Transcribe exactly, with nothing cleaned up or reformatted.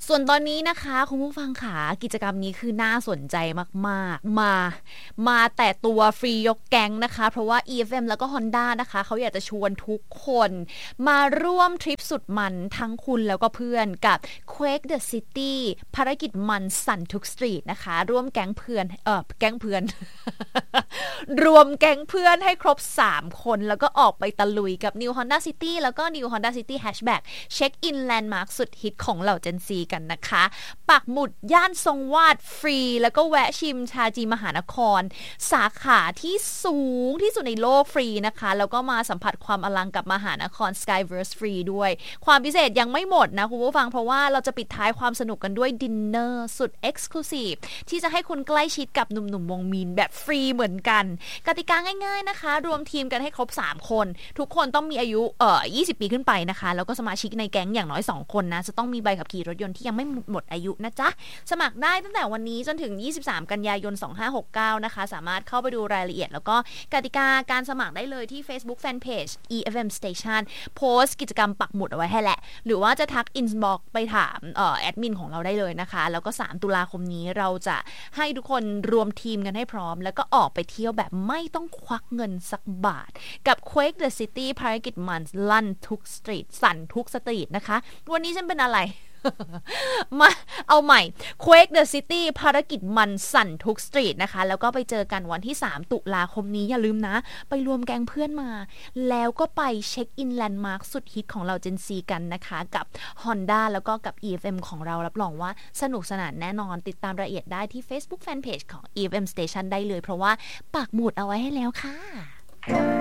ส่วนตอนนี้นะคะคุณผู้ฟังค่ะกิจกรรมนี้คือน่าสนใจมากๆมามาแต่ตัวฟรียกแก๊งนะคะเพราะว่า อี เอฟ เอ็ม แล้วก็ Honda นะคะเขาอยากจะชวนทุกคนมาร่วมทริปสุดมันทั้งคุณแล้วก็เพื่อนกับ Quake the City ภารกิจมันสั่นทุกสตรีทนะคะร่วมแก๊งเพื่อนเออแก๊งเพื่อน รวมแก๊งเพื่อนให้ครบสามคนแล้วก็ออกไปตะลุยกับ New Honda City แล้วก็ New Honda City Hatchback เช็คอินแลนด์มาร์คสุดฮิตของเหล่า Gen Z กันนะคะปักหมุดย่านทรงวาดฟรีแล้วก็แวะชิมชาจีมหานครสาขาที่สูงที่สุดในโลกฟรีนะคะแล้วก็มาสัมผัสความอลังกับมหานคร Skyverse ฟรีด้วยความพิเศษยังไม่หมดนะคุณผู้ฟังเพราะว่าเราจะปิดท้ายความสนุกกันด้วยดินเนอร์สุด Exclusive ที่จะให้คุณใกล้ชิดกับหนุ่มๆวงมีนแบบฟรีเหมือนกันกติกาง่ายๆนะคะรวมทีมกันให้ครบสามคนทุกคนต้องมีอายุเอ่อยี่สิบปีขึ้นไปนะคะแล้วก็สมาชิกในแก๊งอย่างน้อยสองคนนะจะต้องมีใบขับขี่รถยนต์ที่ยังไม่หมดอายุนะจ๊ะสมัครได้ตั้งแต่วันนี้จนถึงยี่สิบสามกันยายนสองพันห้าร้อยหกสิบเก้านะคะสามารถเข้าไปดูรายละเอียดแล้วก็กติกาการสมัครได้เลยที่ Facebook Fanpage อี เอฟ เอ็ม Station โพสต์กิจกรรมปักหมุดเอาไว้ให้แหละหรือว่าจะทัก Inbox ไปถามเอ่อแอดมินของเราได้เลยนะคะแล้วก็สามตุลาคมนี้เราจะให้ทุกคนรวมทีมกันให้พร้อมแล้วก็ออกไปเที่ยวแบบไม่ต้องควักเงินสักบาทกับ Quake the City ภารกิจมันลั่นทุกสตรีทสั่นทุกสตรีทนะคะวันนี้ฉันเป็นอะไร มาเอาใหม่ Quake the City ภารกิจมันสั่นทุกสตรีทนะคะแล้วก็ไปเจอกันวันที่สามตุลาคมนี้อย่าลืมนะไปรวมแก๊งเพื่อนมาแล้วก็ไปเช็คอินแลนด์มาร์คสุดฮิตของเรา Gen Z กันนะคะกับ Honda แล้วก็กับ อี เอฟ เอ็ม ของเรารับรองว่าสนุกสนานแน่นอนติดตามรายละเอียดได้ที่ Facebook Fanpage ของ อี เอฟ เอ็ม Station ได้เลยเพราะว่าปักหมุดเอาไว้ให้แล้วค่ะ